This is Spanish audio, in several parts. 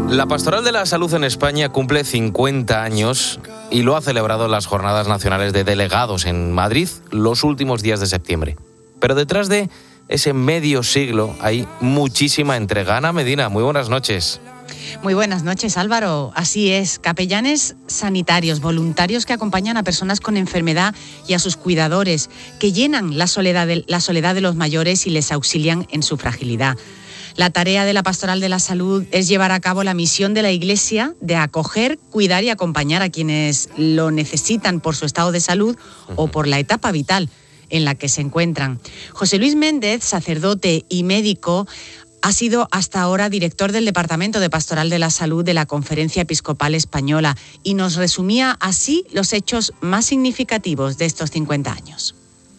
La Pastoral de la Salud en España cumple 50 años y lo ha celebrado en las Jornadas Nacionales de Delegados en Madrid los últimos días de septiembre. Pero detrás de ese medio siglo hay muchísima entrega. Ana Medina, muy buenas noches. Muy buenas noches, Álvaro. Así es, capellanes sanitarios, voluntarios que acompañan a personas con enfermedad y a sus cuidadores, que llenan la soledad de los mayores y les auxilian en su fragilidad. La tarea de la Pastoral de la Salud es llevar a cabo la misión de la Iglesia de acoger, cuidar y acompañar a quienes lo necesitan por su estado de salud o por la etapa vital en la que se encuentran. José Luis Méndez, sacerdote y médico, ha sido hasta ahora director del Departamento de Pastoral de la Salud de la Conferencia Episcopal Española y nos resumía así los hechos más significativos de estos 50 años.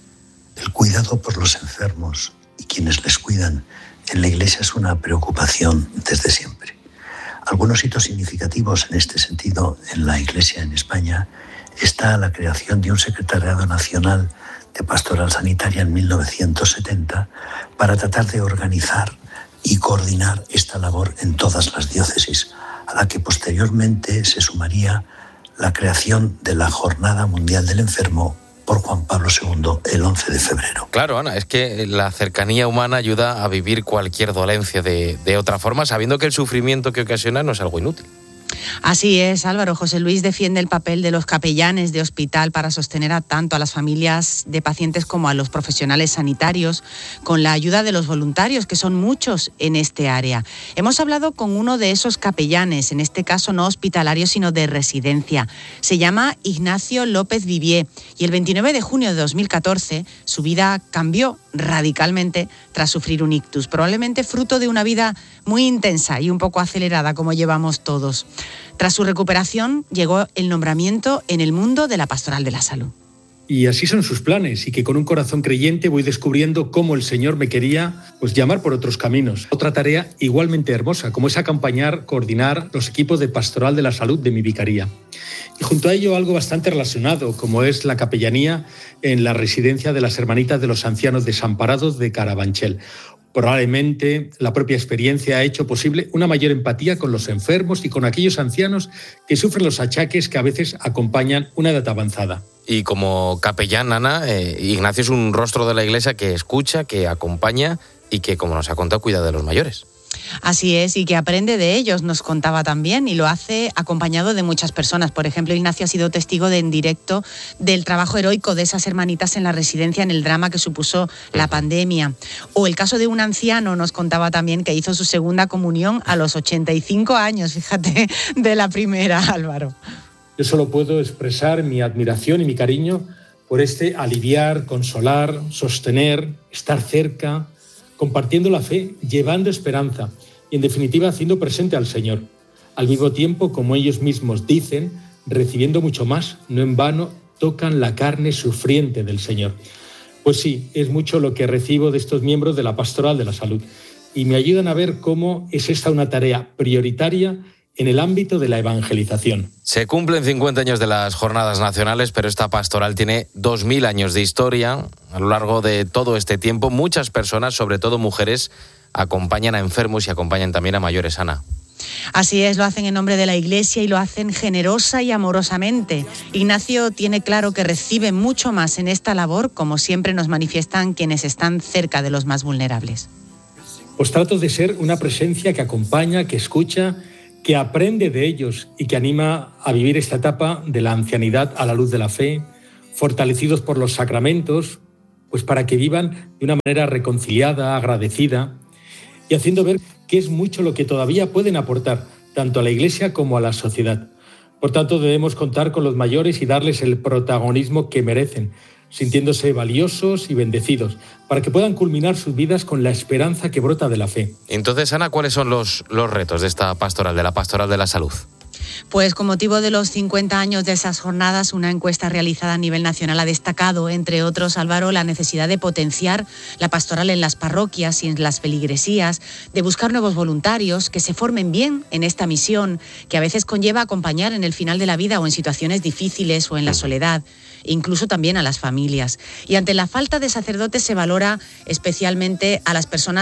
El cuidado por los enfermos y quienes les cuidan en la Iglesia es una preocupación desde siempre. Algunos hitos significativos en este sentido en la Iglesia en España está la creación de un Secretariado Nacional de Pastoral Sanitaria en 1970 para tratar de organizar y coordinar esta labor en todas las diócesis, a la que posteriormente se sumaría la creación de la Jornada Mundial del Enfermo por Juan Pablo II el 11 de febrero. Claro, Ana, es que la cercanía humana ayuda a vivir cualquier dolencia de otra forma, sabiendo que el sufrimiento que ocasiona no es algo inútil. Así es, Álvaro. José Luis defiende el papel de los capellanes de hospital para sostener tanto a las familias de pacientes como a los profesionales sanitarios, con la ayuda de los voluntarios, que son muchos en este área. Hemos hablado con uno de esos capellanes, en este caso no hospitalario, sino de residencia. Se llama Ignacio López Vivier y el 29 de junio de 2014 su vida cambió radicalmente tras sufrir un ictus, probablemente fruto de una vida muy intensa y un poco acelerada como llevamos todos. Tras su recuperación llegó el nombramiento en el mundo de la Pastoral de la Salud. Y así son sus planes, y que con un corazón creyente voy descubriendo cómo el Señor me quería llamar por otros caminos. Otra tarea igualmente hermosa, como es acompañar, coordinar los equipos de Pastoral de la Salud de mi vicaría. Y junto a ello algo bastante relacionado, como es la capellanía en la residencia de las Hermanitas de los Ancianos Desamparados de Carabanchel. Probablemente la propia experiencia ha hecho posible una mayor empatía con los enfermos y con aquellos ancianos que sufren los achaques que a veces acompañan una edad avanzada. Y como capellán, Ana, Ignacio es un rostro de la Iglesia que escucha, que acompaña y que, como nos ha contado, cuida de los mayores. Así es, y que aprende de ellos, nos contaba también, y lo hace acompañado de muchas personas. Por ejemplo, Ignacio ha sido testigo en directo del trabajo heroico de esas hermanitas en la residencia en el drama que supuso la pandemia. O el caso de un anciano, nos contaba también, que hizo su segunda comunión a los 85 años, fíjate, de la primera, Álvaro. Yo solo puedo expresar mi admiración y mi cariño por este aliviar, consolar, sostener, estar cerca, compartiendo la fe, llevando esperanza y, en definitiva, haciendo presente al Señor. Al mismo tiempo, como ellos mismos dicen, recibiendo mucho más, no en vano, tocan la carne sufriente del Señor. Pues sí, es mucho lo que recibo de estos miembros de la Pastoral de la Salud y me ayudan a ver cómo es esta una tarea prioritaria en el ámbito de la evangelización. Se cumplen 50 años de las Jornadas Nacionales, pero esta pastoral tiene 2000 años de historia. A lo largo de todo este tiempo, muchas personas, sobre todo mujeres, acompañan a enfermos y acompañan también a mayores, Ana. Así es, lo hacen en nombre de la Iglesia y lo hacen generosa y amorosamente. Ignacio tiene claro que recibe mucho más en esta labor, como siempre nos manifiestan quienes están cerca de los más vulnerables. Pues trato de ser una presencia que acompaña, que escucha, que aprende de ellos y que anima a vivir esta etapa de la ancianidad a la luz de la fe, fortalecidos por los sacramentos, pues para que vivan de una manera reconciliada, agradecida y haciendo ver que es mucho lo que todavía pueden aportar tanto a la Iglesia como a la sociedad. Por tanto, debemos contar con los mayores y darles el protagonismo que merecen, sintiéndose valiosos y bendecidos, para que puedan culminar sus vidas con la esperanza que brota de la fe. Entonces, Ana, ¿cuáles son los retos de esta pastoral, de la Pastoral de la Salud? Pues con motivo de los 50 años de esas jornadas, una encuesta realizada a nivel nacional ha destacado, entre otros, Álvaro, la necesidad de potenciar la pastoral en las parroquias y en las feligresías, de buscar nuevos voluntarios que se formen bien en esta misión, que a veces conlleva acompañar en el final de la vida o en situaciones difíciles o en la soledad, incluso también a las familias. Y ante la falta de sacerdotes se valora especialmente a las personas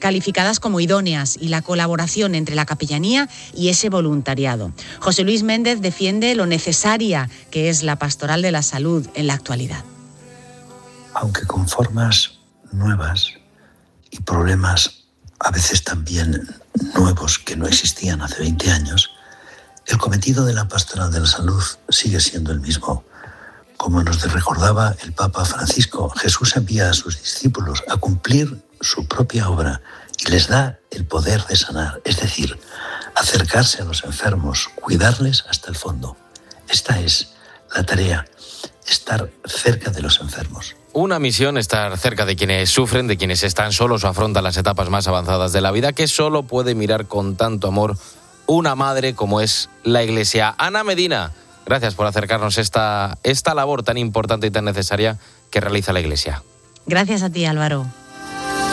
calificadas como idóneas, y la colaboración entre la capellanía y ese voluntariado. José Luis Méndez defiende lo necesaria que es la pastoral de la salud en la actualidad. Aunque con formas nuevas y problemas a veces también nuevos que no existían hace 20 años, el cometido de la pastoral de la salud sigue siendo el mismo. Como nos recordaba el Papa Francisco, Jesús envía a sus discípulos a cumplir su propia obra y les da el poder de sanar, es decir, acercarse a los enfermos, cuidarles hasta el fondo. Esta es la tarea, estar cerca de los enfermos. Una misión, estar cerca de quienes sufren, de quienes están solos o afrontan las etapas más avanzadas de la vida, que solo puede mirar con tanto amor una madre como es la Iglesia. Ana Medina, gracias por acercarnos esta labor tan importante y tan necesaria que realiza la Iglesia. Gracias a ti, Álvaro.